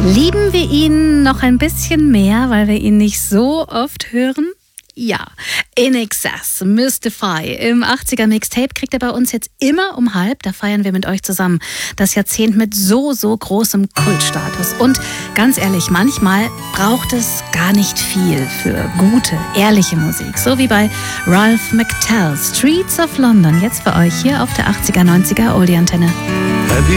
Lieben wir ihn noch ein bisschen mehr, weil wir ihn nicht so oft hören? Ja, INXS, Mystify. Im 80er Mixtape kriegt er bei uns jetzt immer um halb. Da feiern wir mit euch zusammen das Jahrzehnt mit so großem Kultstatus. Und ganz ehrlich, manchmal braucht es gar nicht viel für gute, ehrliche Musik. So wie bei Ralph McTell, Streets of London. Jetzt für euch hier auf der 80er, 90er Oldie-Antenne. Have